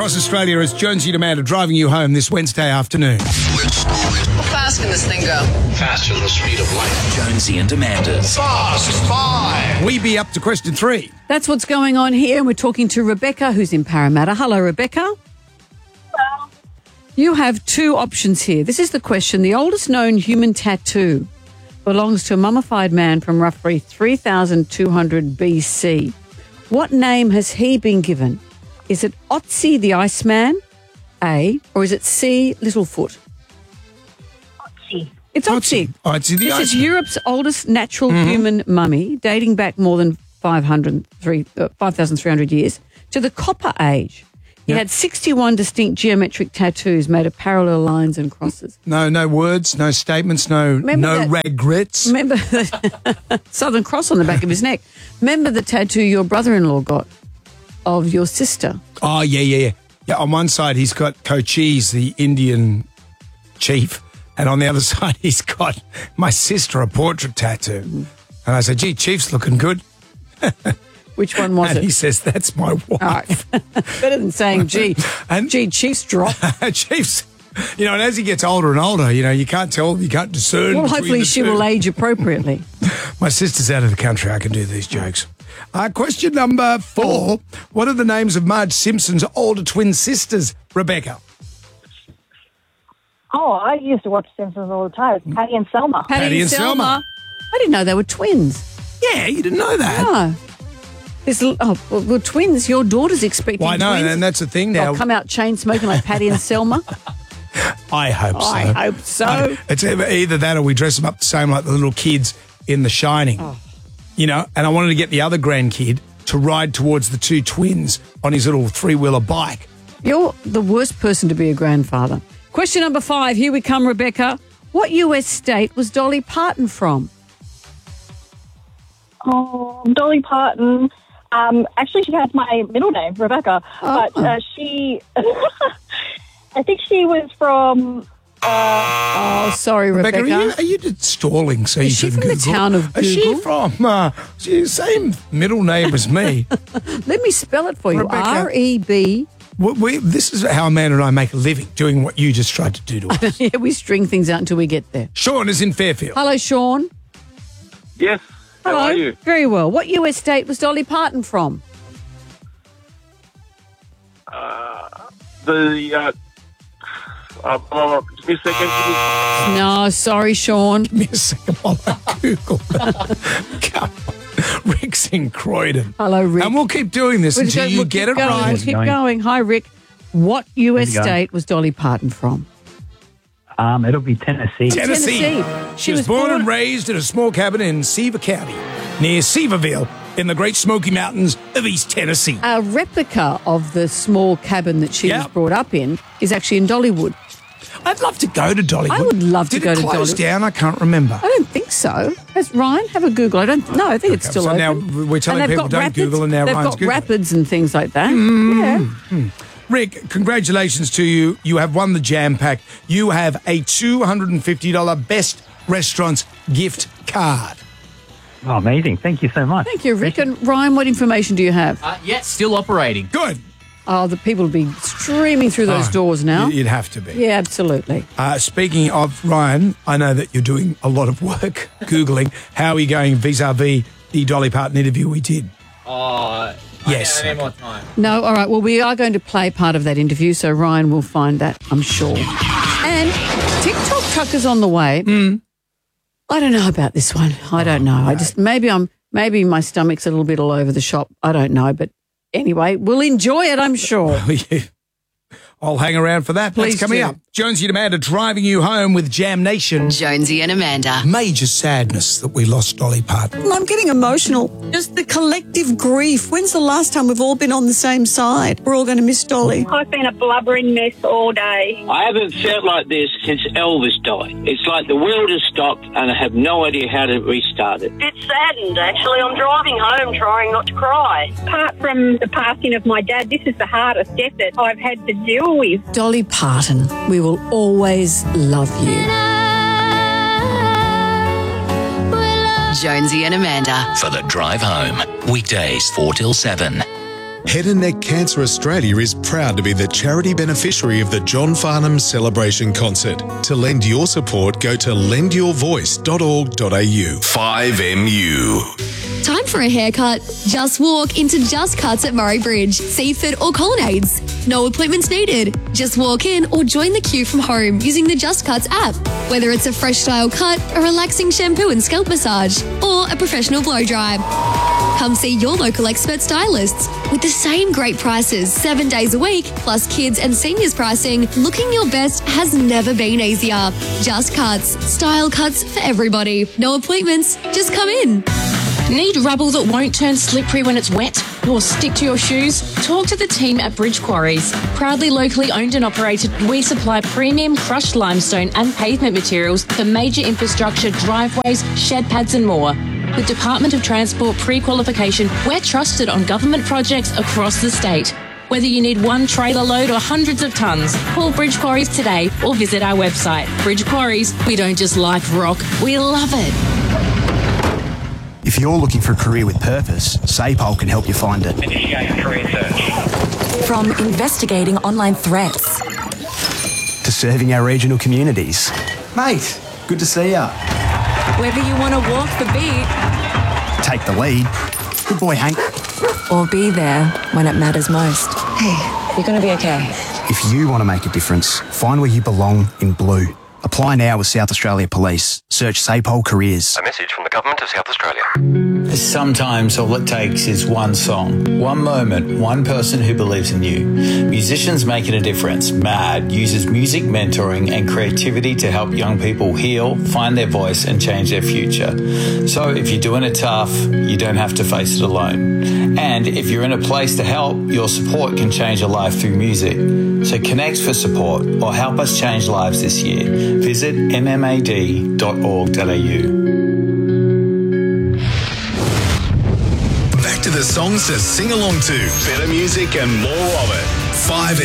across Australia, it's Jonesy and Amanda driving you home this Wednesday afternoon. How fast can this thing go? Faster than the speed of light. Jonesy and Amanda's Fast Five. We be up to question 3. That's what's going on here. We're talking to Rebecca, who's in Parramatta. Hello, Rebecca. Hello. You have 2 options here. This is the question. The oldest known human tattoo belongs to a mummified man from roughly 3,200 BC. What name has he been given? Is it Otzi the Iceman, A, or is it C, Littlefoot? Otzi. It's Otzi. Otzi the This is Iceman. Europe's oldest natural human mummy, dating back more than 5,300 years to the Copper Age. He Yep. had 61 distinct geometric tattoos made of parallel lines and crosses. No words, no statements, no Remember that- regrets. Remember the Southern Cross on the back of his neck? Remember the tattoo your brother-in-law got of your sister? Oh, yeah. Yeah, on one side he's got Cochise, the Indian chief, and on the other side he's got my sister, a portrait tattoo. And I said, gee, Chief's looking good. Which one was And it? he says, that's my wife. All right. Better than saying, gee, And- Chief's drop. Chief's, and as he gets older and older, you can't tell, you can't discern. Well, between hopefully the she two. will age appropriately. My sister's out of the country. I can do these jokes. Question number 4. What are the names of Marge Simpson's older twin sisters, Rebecca? Oh, I used to watch Simpsons all the time. Patty and Selma. Patty and Selma. I didn't know they were twins. Yeah, you didn't know that. No. Well, twins. Your daughter's expecting Why, no, twins. and that's the thing now. They'll come out chain smoking like Patty and Selma. I hope so. I hope so. It's either that or we dress them up the same like the little kids in The Shining. Oh. And I wanted to get the other grandkid to ride towards the 2 twins on his little 3-wheeler bike. You're the worst person to be a grandfather. Question number 5. Here we come, Rebecca. What US state was Dolly Parton from? Oh, Dolly Parton. Actually, she has my middle name, Rebecca. Oh. But she... I think she was from... Oh, sorry, Rebecca. Are you just stalling so Is you she can from the Google? town of Is she Google? from same middle name as me? Let me spell it for you. Rebecca. R-E-B. This is how Amanda and I make a living, doing what you just tried to do to us. Yeah, we string things out until we get there. Sean is in Fairfield. Hello, Sean. Yes. Hello. How are you? Very well. What US state was Dolly Parton from? Give me a second. No, sorry, Sean. Give me a second while I Google. Come on. Rick's in Croydon. Hello, Rick. And we'll keep doing this until you get it We'll right. keep going. Hi, Rick. What US state was Dolly Parton from? It'll be Tennessee. Tennessee. She was born and raised in a small cabin in Seaver County, near Seaverville, in the Great Smoky Mountains of East Tennessee. A replica of the small cabin that she was Yep. brought up in is actually in Dollywood. I'd love to go to Dollywood. I would love to go to Did it close Dollywood. down? I can't remember. I don't think so. Has Ryan have a Google? I think it's still so open. now we're telling And they've people got don't Google and now they've Ryan's got Googling. rapids and things like that. Yeah. Rick, congratulations to you. You have won the Jam Pack. You have a $250 Best Restaurants gift card. Oh, amazing. Thank you so much. Thank you, Rick. And Ryan, what information do you have? Yeah, still operating. Good. Oh, the people will be streaming through those doors now. You'd have to be. Yeah, absolutely. Speaking of Ryan, I know that you're doing a lot of work Googling. How are you going vis-a-vis the Dolly Parton interview we did? Yes. I need more time. No, all right. Well, we are going to play part of that interview, so Ryan will find that, I'm sure. And TikTok truckers on the way. I don't know about this one. I don't know. I just maybe my stomach's a little bit all over the shop. I don't know, but anyway, we'll enjoy it, I'm sure. I'll hang around for that. Please That's coming do. up. Jonesy and Amanda driving you home with Jam Nation. Jonesy and Amanda. Major sadness that we lost Dolly Parton. I'm getting emotional. Just the collective grief. When's the last time we've all been on the same side? We're all going to miss Dolly. I've been a blubbering mess all day. I haven't felt like this since Elvis died. It's like the world has stopped and I have no idea how to restart it. It's saddened, actually. I'm driving home trying not to cry. Apart from the passing of my dad, this is the hardest death that I've had to deal with. Dolly Parton, we will always love you. Jonesy and Amanda. For the drive home. Weekdays 4 till 7. Head and Neck Cancer Australia is proud to be the charity beneficiary of the John Farnham Celebration Concert. To lend your support, go to lendyourvoice.org.au. 5MU. Time for a haircut? Just walk into Just Cuts at Murray Bridge, Seaford or Colonnades. No appointments needed. Just walk in or join the queue from home using the Just Cuts app. Whether it's a fresh style cut, a relaxing shampoo and scalp massage, or a professional blow dry. Come see your local expert stylists. With the same great prices 7 days a week, plus kids and seniors pricing, looking your best has never been easier. Just Cuts. Style cuts for everybody. No appointments. Just come in. Need rubble that won't turn slippery when it's wet or stick to your shoes? Talk to the team at Bridge Quarries. Proudly locally owned and operated, we supply premium crushed limestone and pavement materials for major infrastructure, driveways, shed pads and more. With Department of Transport pre-qualification, we're trusted on government projects across the state. Whether you need one trailer load or hundreds of tonnes, call Bridge Quarries today or visit our website. Bridge Quarries, we don't just like rock, we love it. If you're looking for a career with purpose, SAPOL can help you find it. Initiate career search. From investigating online threats to serving our regional communities. Mate, good to see ya. Whether you want to walk the beat, take the lead. Good boy, Hank. Or be there when it matters most. Hey, you're going to be okay. If you want to make a difference, find where you belong in blue. Apply now with South Australia Police. Search SAPOL Careers. A message from the Government of South Australia. Sometimes all it takes is one song, one moment, one person who believes in you. Musicians Making a Difference, MAD, uses music mentoring and creativity to help young people heal, find their voice and change their future. So if you're doing it tough, you don't have to face it alone. And if you're in a place to help, your support can change a life through music. So connect for support or help us change lives this year. Visit mmad.org.au. Back to the songs to sing along to. Better music and more of it. 5